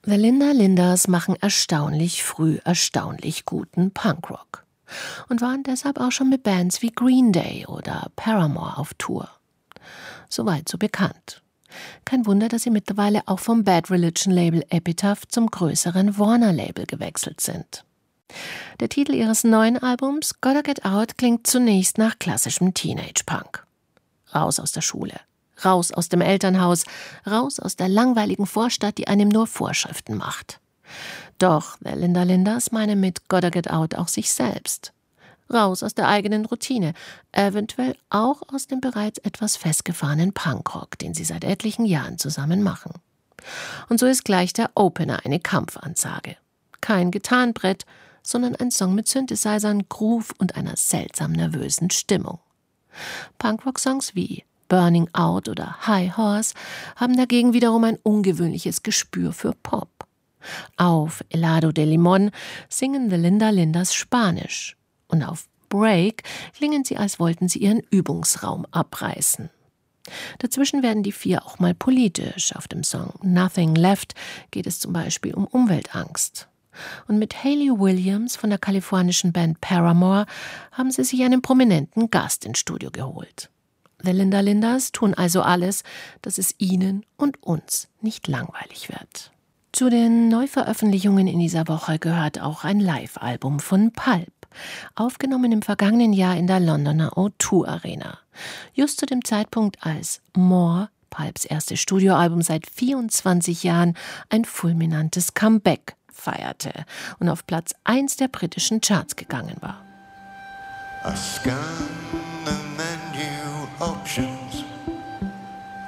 The Linda Lindas machen erstaunlich früh erstaunlich guten Punkrock und waren deshalb auch schon mit Bands wie Green Day oder Paramore auf Tour. Soweit so bekannt. Kein Wunder, dass sie mittlerweile auch vom Bad Religion Label Epitaph zum größeren Warner Label gewechselt sind. Der Titel ihres neuen Albums Gotta Get Out klingt zunächst nach klassischem Teenage-Punk. Raus aus der Schule, raus aus dem Elternhaus, raus aus der langweiligen Vorstadt, die einem nur Vorschriften macht. Doch The Linda Lindas meinen mit Gotta Get Out auch sich selbst. Raus aus der eigenen Routine, eventuell auch aus dem bereits etwas festgefahrenen Punkrock, den sie seit etlichen Jahren zusammen machen. Und so ist gleich der Opener eine Kampfansage. Kein Gitarrenbrett, sondern ein Song mit Synthesizern, Groove und einer seltsam nervösen Stimmung. Punkrock-Songs wie Burning Out oder High Horse haben dagegen wiederum ein ungewöhnliches Gespür für Pop. Auf Helado de Limón singen The Linda Lindas Spanisch und auf Break klingen sie, als wollten sie ihren Übungsraum abreißen. Dazwischen werden die vier auch mal politisch. Auf dem Song Nothing Left geht es zum Beispiel um Umweltangst. Und mit Hayley Williams von der kalifornischen Band Paramore haben sie sich einen prominenten Gast ins Studio geholt. The Linda Lindas tun also alles, dass es ihnen und uns nicht langweilig wird. Zu den Neuveröffentlichungen in dieser Woche gehört auch ein Live-Album von Pulp, aufgenommen im vergangenen Jahr in der Londoner O2 Arena. Just zu dem Zeitpunkt, als More, Pulps erstes Studioalbum seit 24 Jahren, ein fulminantes Comeback feierte und auf Platz 1 der britischen Charts gegangen war. I scan the menu options.